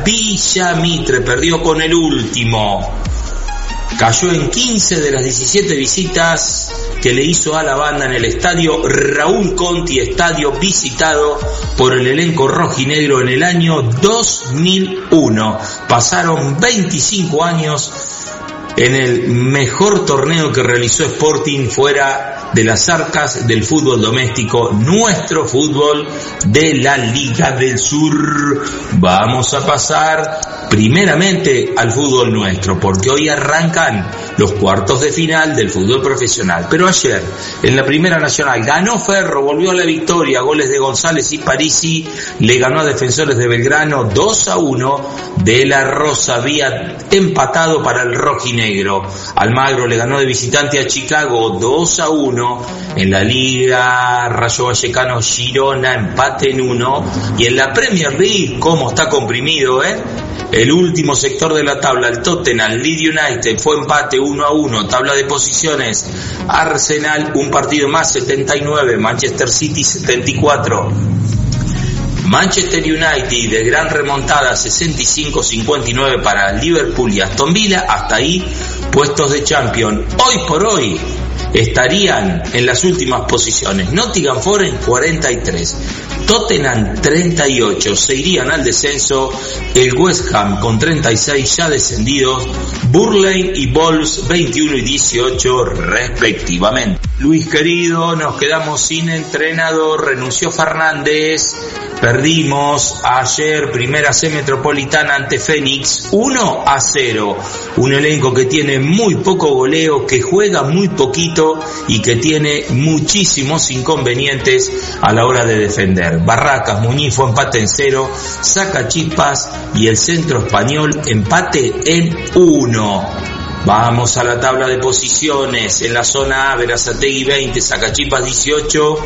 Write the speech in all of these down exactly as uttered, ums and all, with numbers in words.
Villa Mitre perdió con el último. Cayó en quince de las diecisiete visitas que le hizo a la banda en el estadio Raúl Conti, estadio visitado por el elenco rojinegro en el año dos mil uno. Pasaron veinticinco años en el mejor torneo que realizó Sporting fuera de las arcas del fútbol doméstico, nuestro fútbol de la Liga del Sur. Vamos a pasar primeramente al fútbol nuestro, porque hoy arrancan los cuartos de final del fútbol profesional. Pero ayer, en la Primera Nacional, ganó Ferro, volvió a la victoria, goles de González y Parisi, le ganó a Defensores de Belgrano dos a uno, De la Rosa había empatado para el rojinegro, Almagro le ganó de visitante a Chicago dos a uno, en la Liga Rayo Vallecano Girona empate en uno, y en la Premier League, ¿cómo está comprimido, eh? El último sector de la tabla, el Tottenham, Leeds United, fue empate uno a uno, tabla de posiciones, Arsenal, un partido más, setenta y nueve, Manchester City, setenta y cuatro, Manchester United de gran remontada, sesenta y cinco cincuenta y nueve para Liverpool y Aston Villa, hasta ahí puestos de Champions. Hoy por hoy estarían en las últimas posiciones Nottingham Forest cuarenta y tres, Tottenham treinta y ocho, se irían al descenso el West Ham con treinta y seis ya descendidos, Burnley y Wolves veintiuno y dieciocho respectivamente. Luis querido, nos quedamos sin entrenador, renunció Fernández, perdimos ayer Primera C Metropolitana ante Fénix uno a cero, un elenco que tiene muy poco goleo, que juega muy poquito y que tiene muchísimos inconvenientes a la hora de defender. Barracas, Muñiz fue empate en cero, Sacachispas y el Centro Español empate en uno. Vamos a la tabla de posiciones. En la zona A, Berazategui veinte, Sacachispas dieciocho,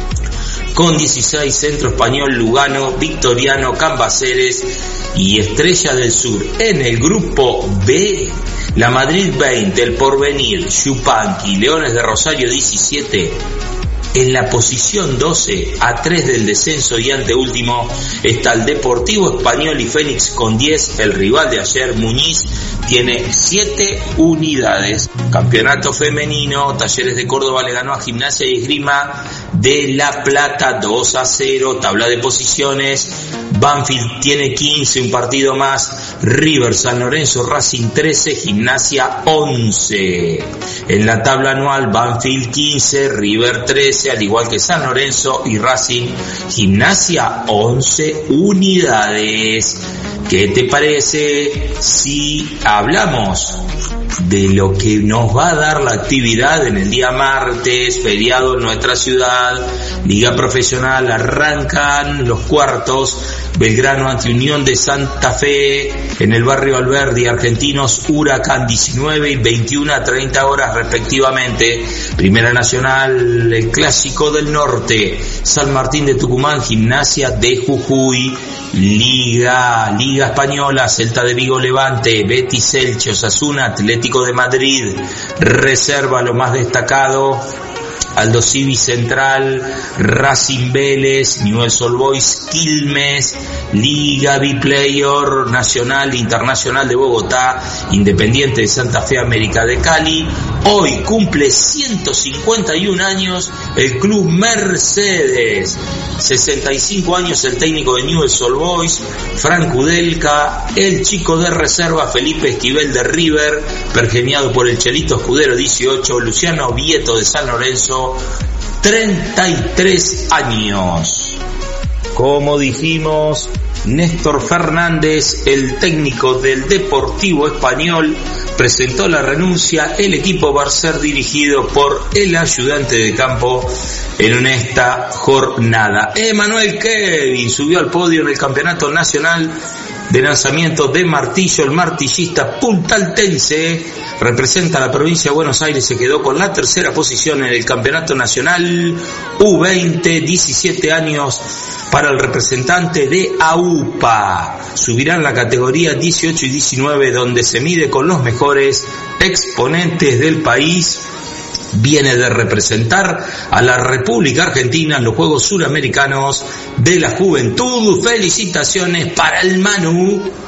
con dieciséis, Centro Español, Lugano, Victoriano, Cambaceres y Estrella del Sur. En el grupo B, la Madrid veinte, El Porvenir, Yupanqui, Leones de Rosario diecisiete. En la posición doce, a tres del descenso y anteúltimo, está el Deportivo Español y Fénix con diez. El rival de ayer, Muñiz, tiene siete unidades. Campeonato femenino, Talleres de Córdoba le ganó a Gimnasia y Esgrima de La Plata dos a cero. Tabla de posiciones, Banfield tiene quince, un partido más. River, San Lorenzo, Racing trece, Gimnasia once. En la tabla anual, Banfield quince, River trece, al igual que San Lorenzo y Racing. Gimnasia once unidades. ¿Qué te parece si hablamos de lo que nos va a dar la actividad en el día martes, feriado en nuestra ciudad? Liga Profesional, arrancan los cuartos, Belgrano ante Unión de Santa Fe en el barrio Alberdi, Argentinos, Huracán diecinueve y veintiuno a treinta horas respectivamente. Primera Nacional, el Clásico del Norte, San Martín de Tucumán, Gimnasia de Jujuy. Liga, Liga Española, Celta de Vigo, Levante, Betis, Elche, Osasuna, Atlético de Madrid. Reserva, lo más destacado, Aldo Civi Central, Racing Vélez, Newell's Old Boys, Quilmes. Liga B-Player Nacional, Internacional de Bogotá, Independiente de Santa Fe, América de Cali. Hoy cumple ciento cincuenta y un años el Club Mercedes, sesenta y cinco años el técnico de Newell's Old Boys, Frank Udelka, el chico de reserva Felipe Esquivel de River, pergeniado por el Chelito Escudero dieciocho, Luciano Vieto de San Lorenzo, treinta y tres años. Como dijimos, Néstor Fernández, el técnico del Deportivo Español, presentó la renuncia. El equipo va a ser dirigido por el ayudante de campo en esta jornada. Emanuel Kevin subió al podio en el Campeonato Nacional de Lanzamiento de Martillo. El martillista puntaltense representa a la provincia de Buenos Aires, se quedó con la tercera posición en el Campeonato Nacional U veinte, diecisiete años para el representante de AUPA. Subirán la categoría dieciocho y diecinueve, donde se mide con los mejores exponentes del país. Viene de representar a la República Argentina en los Juegos Suramericanos de la Juventud. Felicitaciones para el Manu.